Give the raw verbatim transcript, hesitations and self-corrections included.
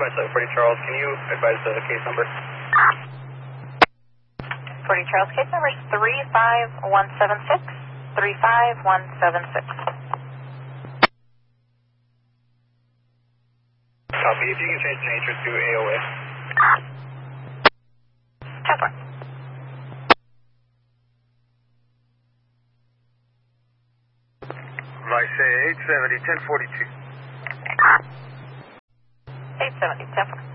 by seven forty Charles, can you advise the case number? forty Charles, case number is three five one seven six. three five one seven six. Copy. If you can change the nature to A O A. ten four. Vice eight seventy, ten forty-two. eight seventy, ten four.